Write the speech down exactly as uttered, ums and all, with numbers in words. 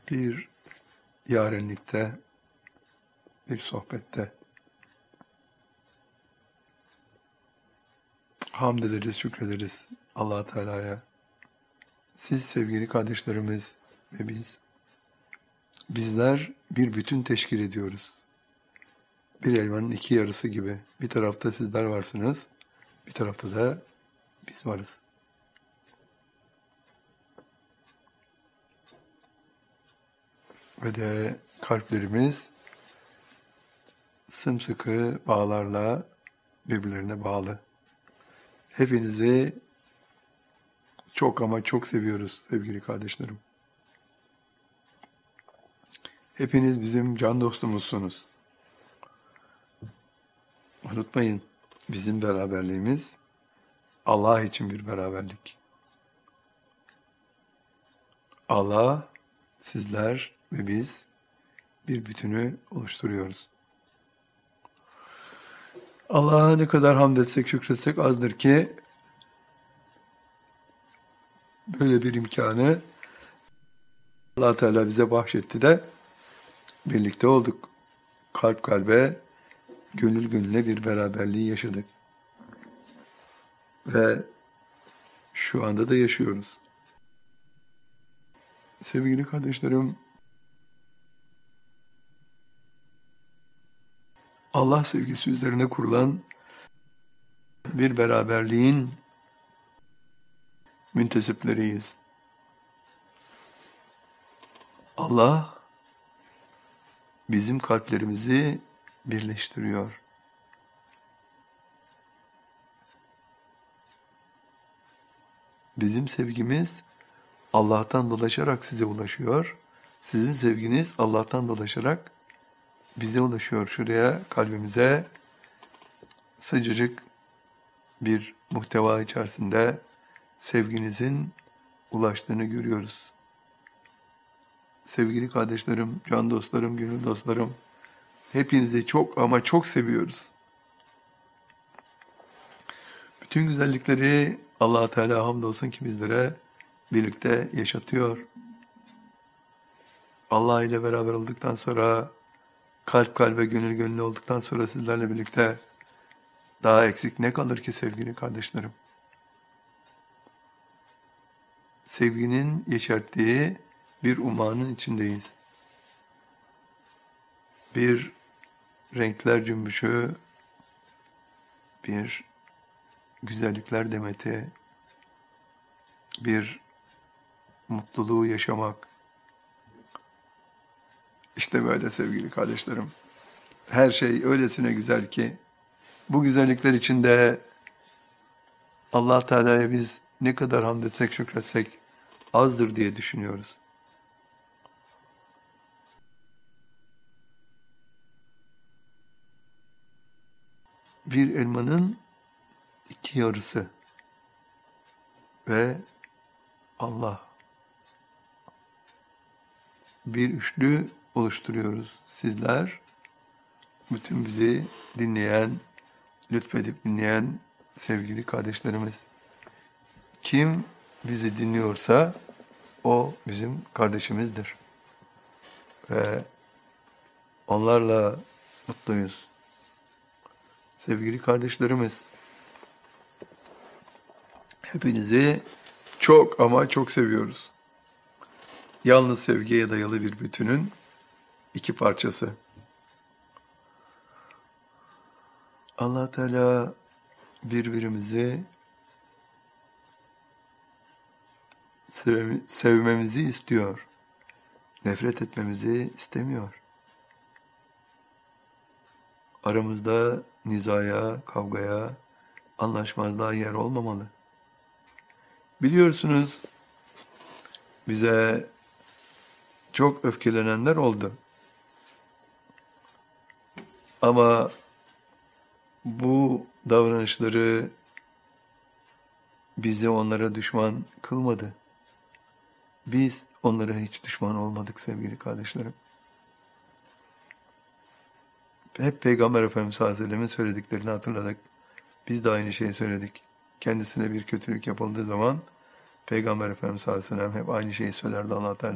bir yarenlikte, bir sohbette hamd ederiz, şükrederiz Allah Teala'ya. Siz sevgili kardeşlerimiz ve biz, bizler bir bütün teşkil ediyoruz. Bir elmanın iki yarısı gibi. Bir tarafta sizler varsınız, bir tarafta da biz varız. Ve de kalplerimiz sımsıkı bağlarla birbirlerine bağlı. Hepinizi çok ama çok seviyoruz sevgili kardeşlerim. Hepiniz bizim can dostumuzsunuz. Unutmayın, bizim beraberliğimiz Allah için bir beraberlik. Allah, sizler ve biz bir bütünü oluşturuyoruz. Allah'a ne kadar hamd etsek, şükretsek azdır ki böyle bir imkanı Allah Teala bize bahşetti de birlikte olduk. Kalp kalbe, gönül gönüle bir beraberliği yaşadık. Ve şu anda da yaşıyoruz. Sevgili kardeşlerim, Allah sevgisi üzerine kurulan bir beraberliğin müntesipleriyiz. Allah bizim kalplerimizi birleştiriyor. Bizim sevgimiz Allah'tan dolaşarak size ulaşıyor. Sizin sevginiz Allah'tan dolaşarak bize ulaşıyor. Şuraya, kalbimize sıcacık bir muhteva içerisinde sevginizin ulaştığını görüyoruz. Sevgili kardeşlerim, can dostlarım, gönül dostlarım, hepinizi çok ama çok seviyoruz. Bütün güzellikleri Allah Teala hamdolsun ki bizlere birlikte yaşatıyor. Allah ile beraber olduktan sonra, kalp kalbe, gönül gönüle olduktan sonra sizlerle birlikte daha eksik ne kalır ki sevgili kardeşlerim? Sevginin yeşerttiği bir umanın içindeyiz. Bir renkler cümbüşü, bir güzellikler demeti, bir mutluluğu yaşamak. İşte böyle sevgili kardeşlerim. Her şey öylesine güzel ki bu güzellikler içinde Allah Teala'ya biz ne kadar hamd etsek, şükretsek azdır diye düşünüyoruz. Bir elmanın iki yarısı ve Allah. Bir üçlü oluşturuyoruz. Sizler, bütün bizi dinleyen, lütfedip dinleyen sevgili kardeşlerimiz. Kim bizi dinliyorsa o bizim kardeşimizdir. Ve onlarla mutluyuz. Sevgili kardeşlerimiz, hepinizi çok ama çok seviyoruz. Yalnız sevgiye dayalı bir bütünün iki parçası. Allah Teala birbirimizi sev- sevmemizi istiyor. Nefret etmemizi istemiyor. Aramızda nizaya, kavgaya, anlaşmazlığa yer olmamalı. Biliyorsunuz, bize çok öfkelenenler oldu. Ama bu davranışları bizi onlara düşman kılmadı. Biz onlara hiç düşman olmadık sevgili kardeşlerim. Hep Peygamber Efendimiz sallallahu aleyhi ve sellem'in söylediklerini hatırladık. Biz de aynı şeyi söyledik. Kendisine bir kötülük yapıldığı zaman Peygamber Efendimiz sallallahu aleyhi ve sellem hep aynı şeyi söylerdi Allah Teala.